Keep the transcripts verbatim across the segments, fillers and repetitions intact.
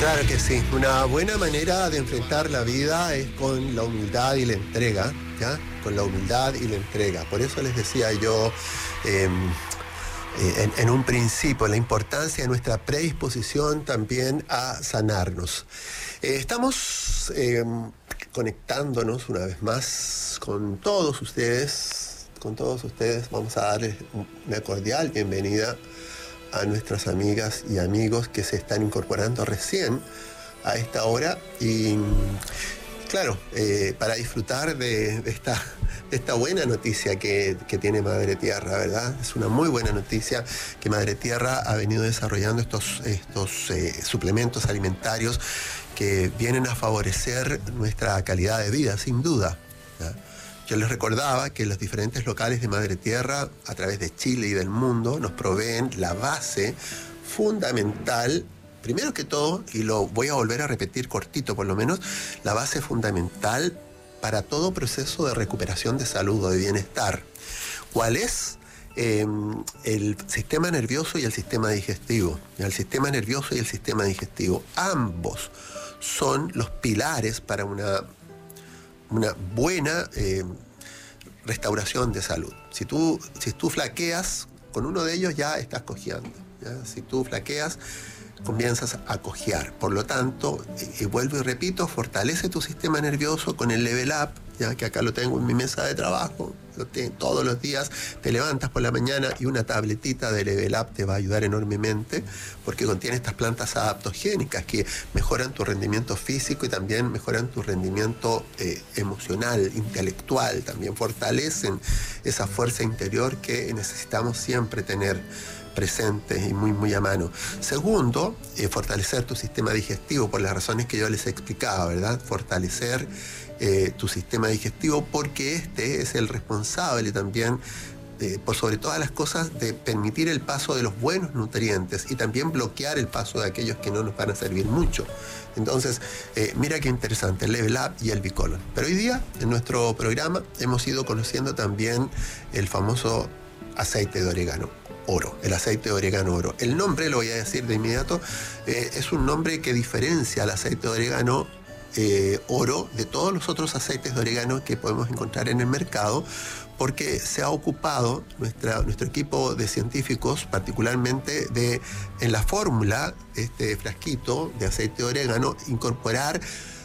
Claro que sí. Una buena manera de enfrentar la vida es con la humildad y la entrega, ¿ya? Con la humildad y la entrega. Por eso les decía yo eh, en, en un principio la importancia de nuestra predisposición también a sanarnos. Eh, estamos eh, conectándonos una vez más con todos ustedes, con todos ustedes. Vamos a darles una cordial bienvenida a nuestras amigas y amigos que se están incorporando recién a esta hora y claro, eh, para disfrutar de, de, esta, de esta buena noticia que, que tiene Madre Tierra, ¿verdad? Es una muy buena noticia que Madre Tierra ha venido desarrollando estos, estos eh, suplementos alimentarios que vienen a favorecer nuestra calidad de vida, sin duda, ¿ya? Yo les recordaba que los diferentes locales de Madre Tierra, a través de Chile y del mundo, nos proveen la base fundamental, primero que todo, y lo voy a volver a repetir cortito por lo menos, la base fundamental para todo proceso de recuperación de salud o de bienestar. ¿Cuál es? Eh, el sistema nervioso y el sistema digestivo. El sistema nervioso y el sistema digestivo, ambos son los pilares para una... una buena eh, restauración de salud. Si tú, si tú flaqueas, con uno de ellos ya estás cojeando, ¿ya? Si tú flaqueas, comienzas a cojear. Por lo tanto, y, y vuelvo y repito, fortalece tu sistema nervioso con el Level Up, ya que acá lo tengo en mi mesa de trabajo. Lo tengo, todos los días te levantas por la mañana y una tabletita de Level Up te va a ayudar enormemente porque contiene estas plantas adaptogénicas que mejoran tu rendimiento físico y también mejoran tu rendimiento eh, emocional, intelectual, también fortalecen esa fuerza interior que necesitamos siempre tener presentes y muy muy a mano. Segundo, eh, fortalecer tu sistema digestivo por las razones que yo les he explicado, ¿verdad? Fortalecer eh, tu sistema digestivo porque este es el responsable también, eh, por sobre todas las cosas, de permitir el paso de los buenos nutrientes y también bloquear el paso de aquellos que no nos van a servir mucho. Entonces, eh, mira qué interesante, el Level Up y el Bicolon. Pero hoy día, en nuestro programa, hemos ido conociendo también el famoso aceite de orégano oro, el aceite de orégano oro. El nombre, lo voy a decir de inmediato, eh, es un nombre que diferencia al aceite de orégano eh, oro de todos los otros aceites de orégano que podemos encontrar en el mercado, porque se ha ocupado nuestra, nuestro equipo de científicos, particularmente de, en la fórmula, este frasquito de aceite de orégano, incorporar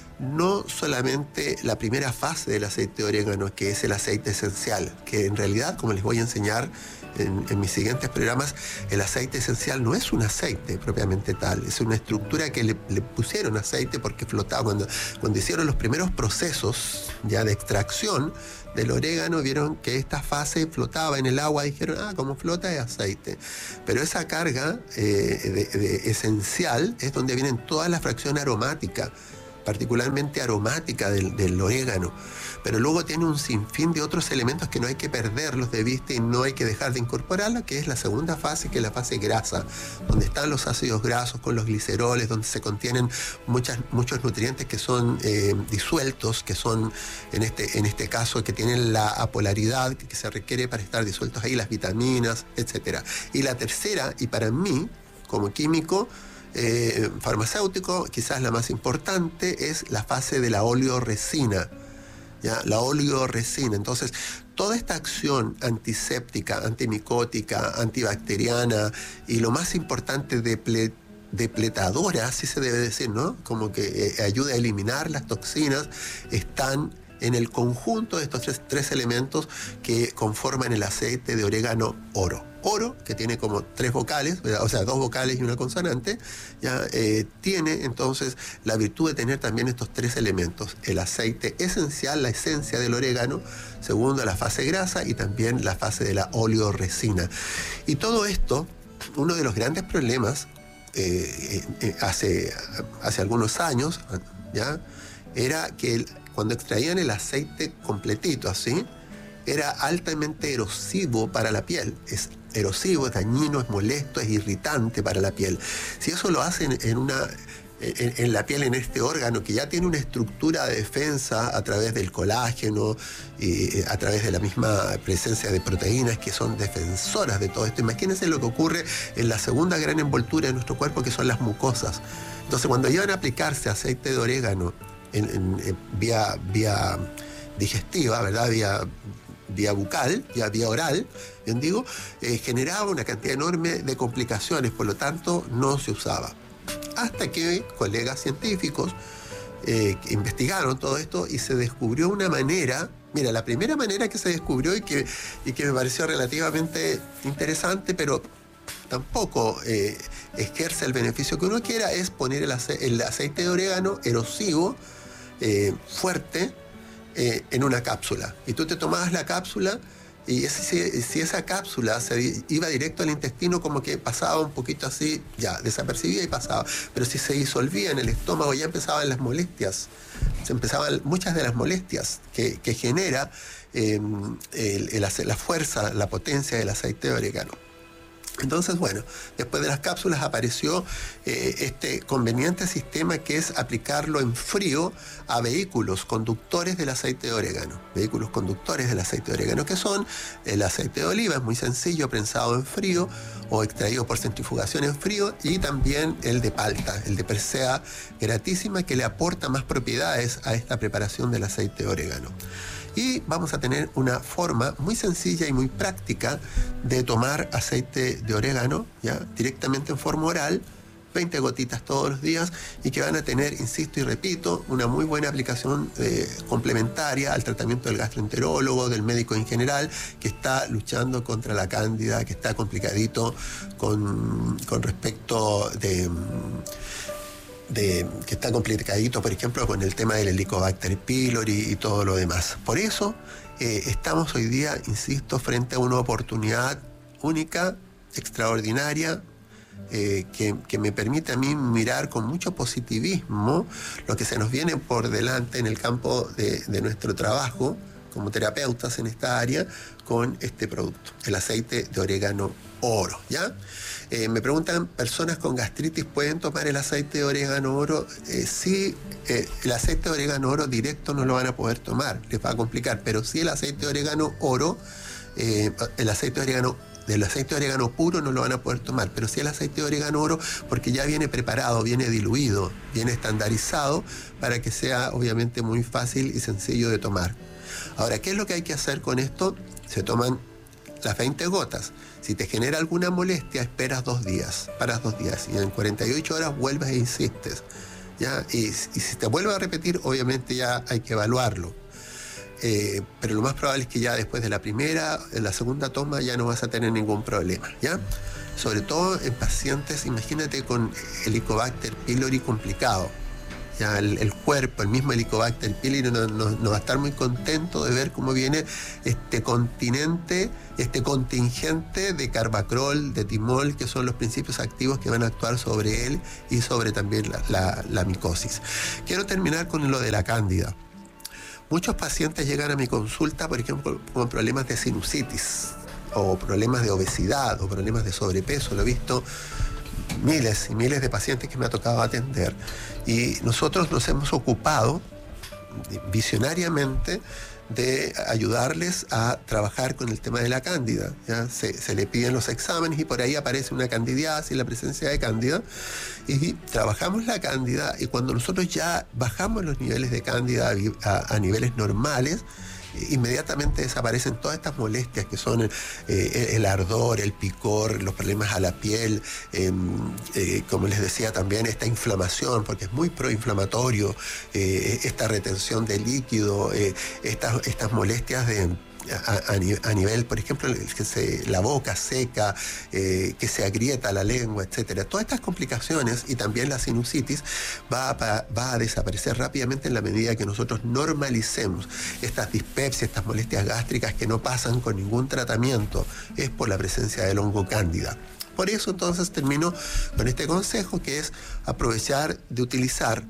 no solamente la primera fase del aceite de orégano, que es el aceite esencial, que en realidad, como les voy a enseñar en, en mis siguientes programas, el aceite esencial no es un aceite propiamente tal, es una estructura que le, le pusieron aceite porque flotaba. Cuando, cuando hicieron los primeros procesos ya de extracción del orégano, vieron que esta fase flotaba en el agua y dijeron, ah, como flota es aceite. Pero esa carga eh, de, de esencial es donde vienen toda la fracción aromática, particularmente aromática del, del orégano, pero luego tiene un sinfín de otros elementos que no hay que perderlos de vista y no hay que dejar de incorporarlos, que es la segunda fase, que es la fase grasa, donde están los ácidos grasos con los gliceroles, donde se contienen muchas, muchos nutrientes que son eh, disueltos, que son, en este, en este caso, que tienen la apolaridad que, que se requiere para estar disueltos ahí, las vitaminas, etcétera. Y la tercera, y para mí, como químico, Eh, farmacéutico, quizás la más importante, es la fase de la oleoresina, ¿ya? La oleoresina. Entonces, toda esta acción antiséptica, antimicótica, antibacteriana y lo más importante, deple, depletadora, así se debe decir, ¿no? Como que eh, ayuda a eliminar las toxinas, están en el conjunto de estos tres, tres elementos que conforman el aceite de orégano oro. Oro, que tiene como tres vocales, o sea, dos vocales y una consonante, ya eh, tiene entonces la virtud de tener también estos tres elementos: el aceite esencial, la esencia del orégano; segundo, la fase grasa; y también la fase de la oleoresina. Y todo esto, uno de los grandes problemas eh, eh, hace, hace algunos años, ya, era que el, cuando extraían el aceite completito así, era altamente erosivo para la piel. Es erosivo, es dañino, es molesto, es irritante para la piel. Si eso lo hacen en una en, en la piel, en este órgano que ya tiene una estructura de defensa a través del colágeno y a través de la misma presencia de proteínas que son defensoras de todo esto. Imagínense lo que ocurre en la segunda gran envoltura de nuestro cuerpo, que son las mucosas. Entonces, cuando iban a aplicarse aceite de orégano en, en, en vía, vía digestiva, ¿verdad? Vía, vía bucal, vía, vía oral, bien digo, eh, generaba una cantidad enorme de complicaciones, por lo tanto no se usaba. Hasta que colegas científicos eh, investigaron todo esto y se descubrió una manera, mira, la primera manera que se descubrió y que, y que me pareció relativamente interesante, pero tampoco eh, ejerce el beneficio que uno quiera, es poner el, ace el aceite de orégano erosivo, eh, fuerte, eh, en una cápsula. Y tú te tomabas la cápsula y ese, si esa cápsula se iba directo al intestino, como que pasaba un poquito así, ya, desapercibía y pasaba. Pero si se disolvía en el estómago, ya empezaban las molestias. Se empezaban muchas de las molestias que, que genera eh, el, el, la fuerza, la potencia del aceite de orégano. Entonces, bueno, después de las cápsulas apareció eh, este conveniente sistema que es aplicarlo en frío a vehículos conductores del aceite de orégano. Vehículos conductores del aceite de orégano, que son el aceite de oliva, es muy sencillo, prensado en frío o extraído por centrifugación en frío, y también el de palta, el de Persea gratísima, que le aporta más propiedades a esta preparación del aceite de orégano. Y vamos a tener una forma muy sencilla y muy práctica de tomar aceite de orégano, ¿ya? Directamente en forma oral, veinte gotitas todos los días, y que van a tener, insisto y repito, una muy buena aplicación eh, complementaria al tratamiento del gastroenterólogo, del médico en general, que está luchando contra la cándida, que está complicadito con, con respecto de... De, que está complicadito, por ejemplo, con el tema del Helicobacter pylori y todo lo demás. Por eso eh, estamos hoy día, insisto, frente a una oportunidad única, extraordinaria, eh, que, que me permite a mí mirar con mucho positivismo lo que se nos viene por delante en el campo de, de nuestro trabajo como terapeutas en esta área con este producto, el aceite de orégano oro, ¿ya? Eh, me preguntan, ¿personas con gastritis pueden tomar el aceite de orégano oro? Eh, sí, eh, el aceite de orégano oro directo no lo van a poder tomar, les va a complicar, pero sí el aceite de orégano oro, eh, el aceite de orégano, del aceite de orégano puro no lo van a poder tomar, pero sí el aceite de orégano oro, porque ya viene preparado, viene diluido, viene estandarizado para que sea obviamente muy fácil y sencillo de tomar. Ahora, ¿qué es lo que hay que hacer con esto? Se toman las veinte gotas. Si te genera alguna molestia, esperas dos días, paras dos días, y en cuarenta y ocho horas vuelves e insistes, ¿ya? Y, y si te vuelve a repetir, obviamente ya hay que evaluarlo. Eh, pero lo más probable es que ya después de la primera, en la segunda toma, ya no vas a tener ningún problema, ¿ya? Sobre todo en pacientes, imagínate, con Helicobacter pylori complicado. Ya el, el cuerpo, el mismo Helicobacter pylori no, no, no va a estar muy contento de ver cómo viene este continente, este contingente de carbacrol, de timol, que son los principios activos que van a actuar sobre él y sobre también la, la, la micosis. Quiero terminar con lo de la cándida. Muchos pacientes llegan a mi consulta, por ejemplo, con problemas de sinusitis, o problemas de obesidad, o problemas de sobrepeso. Lo he visto miles y miles de pacientes que me ha tocado atender, y nosotros nos hemos ocupado visionariamente de ayudarles a trabajar con el tema de la cándida, ¿ya? Se, se le piden los exámenes y por ahí aparece una candidiasis, la presencia de cándida, y trabajamos la cándida, y cuando nosotros ya bajamos los niveles de cándida a, a, a niveles normales, inmediatamente desaparecen todas estas molestias que son eh, el, el ardor, el picor, los problemas a la piel, eh, eh, como les decía también, esta inflamación, porque es muy proinflamatorio, eh, esta retención de líquido, eh, estas, estas molestias de... A, a, a nivel, por ejemplo, que se, la boca seca, eh, que se agrieta la lengua, etcétera. Todas estas complicaciones y también la sinusitis va a, va a desaparecer rápidamente en la medida que nosotros normalicemos estas dispepsias, estas molestias gástricas que no pasan con ningún tratamiento. Es por la presencia del hongo cándida. Por eso entonces termino con este consejo, que es aprovechar de utilizar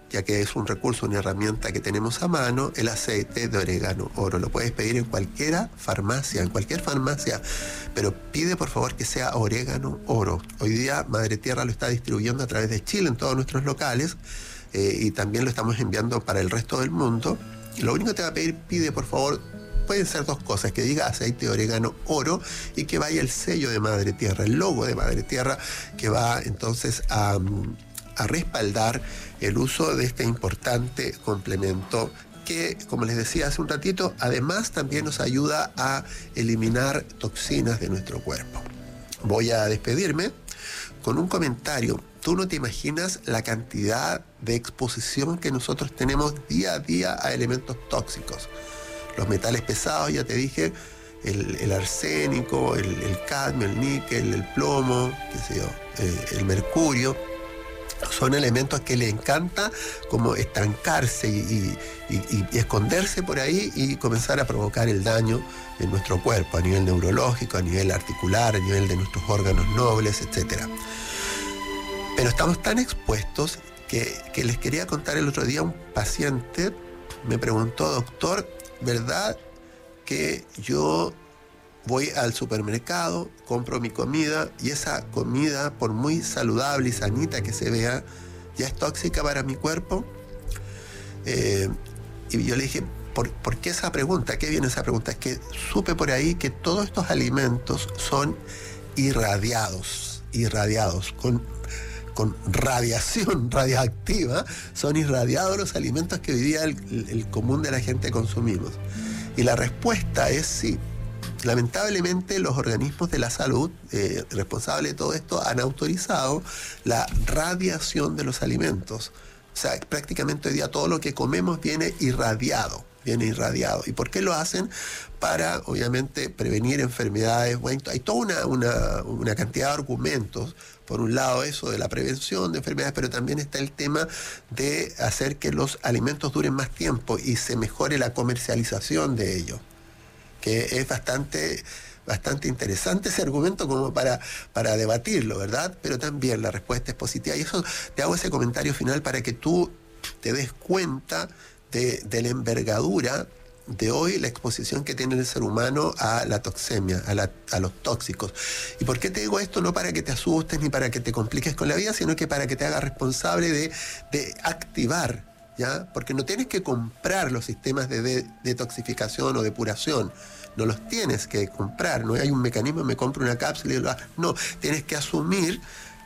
ya que es un recurso, una herramienta que tenemos a mano, el aceite de orégano oro. Lo puedes pedir en cualquier farmacia, en cualquier farmacia, pero pide por favor que sea orégano oro. Hoy día Madre Tierra lo está distribuyendo a través de Chile en todos nuestros locales, eh, y también lo estamos enviando para el resto del mundo. Y lo único que te va a pedir, pide por favor, pueden ser dos cosas: que diga aceite de orégano oro y que vaya el sello de Madre Tierra, el logo de Madre Tierra, que va entonces a, a respaldar el uso de este importante complemento que, como les decía hace un ratito, además también nos ayuda a eliminar toxinas de nuestro cuerpo. Voy a despedirme con un comentario. Tú no te imaginas la cantidad de exposición que nosotros tenemos día a día a elementos tóxicos. Los metales pesados, ya te dije, el, el arsénico, el, el cadmio, el níquel, el plomo, qué sé yo, eh, el mercurio, son elementos que le encanta como estancarse y, y, y, y esconderse por ahí y comenzar a provocar el daño en nuestro cuerpo, a nivel neurológico, a nivel articular, a nivel de nuestros órganos nobles, etcétera. Pero estamos tan expuestos que, que les quería contar el otro día. Un paciente me preguntó: doctor, ¿verdad que yo voy al supermercado, compro mi comida y esa comida, por muy saludable y sanita que se vea, ya es tóxica para mi cuerpo? Eh, y yo le dije, ¿por, ¿por qué esa pregunta? ¿Qué viene esa pregunta? Es que supe por ahí que todos estos alimentos son irradiados, irradiados, con, con radiación radioactiva, son irradiados los alimentos que hoy día el, el común de la gente consumimos. Y la respuesta es sí. Lamentablemente los organismos de la salud eh, responsables de todo esto han autorizado la radiación de los alimentos. O sea, prácticamente hoy día todo lo que comemos viene irradiado, viene irradiado. ¿Y por qué lo hacen? Para, obviamente, prevenir enfermedades. Bueno, hay toda una, una, una cantidad de argumentos. Por un lado, eso de la prevención de enfermedades, pero también está el tema de hacer que los alimentos duren más tiempo y se mejore la comercialización de ellos, que es bastante, bastante interesante ese argumento como para, para debatirlo, ¿verdad? Pero también la respuesta es positiva. Y eso te hago ese comentario final para que tú te des cuenta de, de la envergadura de hoy, la exposición que tiene el ser humano a la toxemia, a, la, a los tóxicos. ¿Y por qué te digo esto? No para que te asustes ni para que te compliques con la vida, sino que para que te hagas responsable de, de activar, ¿ya? Porque no tienes que comprar los sistemas de, de detoxificación o depuración. No los tienes que comprar. No hay un mecanismo, me compro una cápsula y lo hago. No, tienes que asumir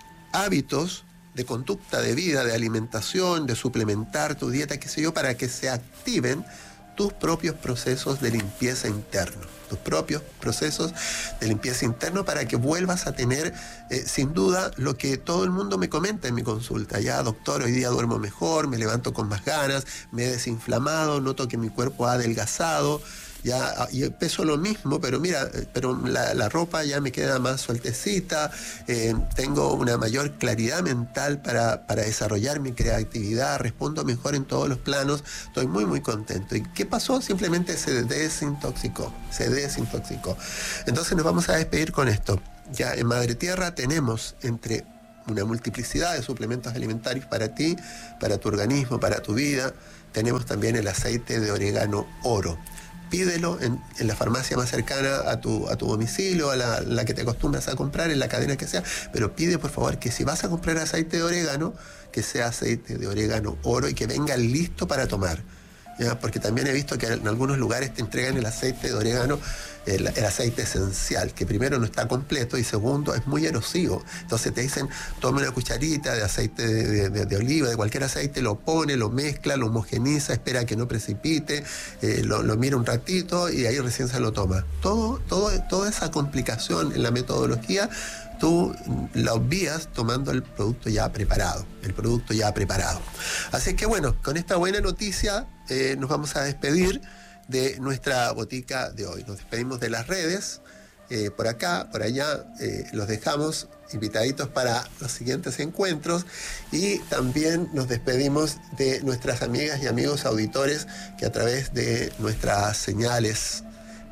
hábitos de conducta de vida, de alimentación, de suplementar tu dieta, qué sé yo, para que se activen tus propios procesos de limpieza interno, tus propios procesos de limpieza interno, para que vuelvas a tener, eh, sin duda, lo que todo el mundo me comenta en mi consulta. Ya, doctor, hoy día duermo mejor, me levanto con más ganas, me he desinflamado, noto que mi cuerpo ha adelgazado, ya, y peso lo mismo, pero mira, pero la, la ropa ya me queda más sueltecita, eh, tengo una mayor claridad mental para, para desarrollar mi creatividad, respondo mejor en todos los planos, estoy muy muy contento. ¿Y qué pasó? Simplemente se desintoxicó, se desintoxicó. Entonces nos vamos a despedir con esto. Ya en Madre Tierra tenemos entre una multiplicidad de suplementos alimentarios para ti, para tu organismo, para tu vida. Tenemos también el aceite de orégano oro. Pídelo en, en la farmacia más cercana a tu, a tu domicilio, a la, la que te acostumbras a comprar, en la cadena que sea, pero pide por favor que si vas a comprar aceite de orégano, que sea aceite de orégano oro y que venga listo para tomar. ¿Ya? Porque también he visto que en algunos lugares te entregan el aceite de orégano, el, el aceite esencial, que primero no está completo y segundo es muy erosivo. Entonces te dicen, tome una cucharita de aceite de, de, de oliva, de cualquier aceite, lo pone, lo mezcla, lo homogeniza, espera que no precipite, eh, lo, lo mira un ratito y ahí recién se lo toma. Todo, todo, toda esa complicación en la metodología tú la obvías tomando el producto ya preparado, el producto ya preparado. Así que bueno, con esta buena noticia eh, nos vamos a despedir de nuestra botica de hoy. Nos despedimos de las redes, eh, por acá, por allá, eh, los dejamos invitaditos para los siguientes encuentros y también nos despedimos de nuestras amigas y amigos auditores que a través de nuestras señales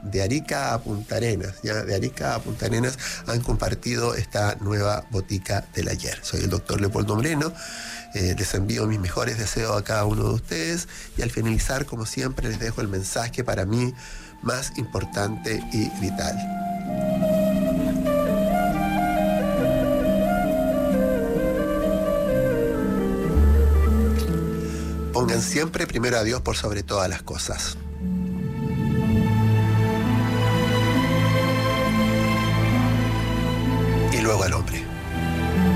de Arica a Punta Arenas, ya de Arica a Punta Arenas han compartido esta nueva botica del ayer. Soy el doctor Leopoldo Moreno. Eh, les envío mis mejores deseos a cada uno de ustedes y al finalizar, como siempre, les dejo el mensaje para mí más importante y vital. Pongan siempre primero a Dios por sobre todas las cosas.